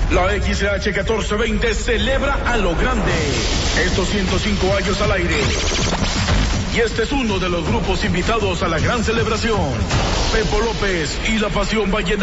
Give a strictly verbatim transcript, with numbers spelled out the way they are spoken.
La X H catorce veinte celebra a lo grande estos ciento cinco años al aire. Y este es uno de los grupos invitados a la gran celebración. Pepo López y la Pasión Vallenata.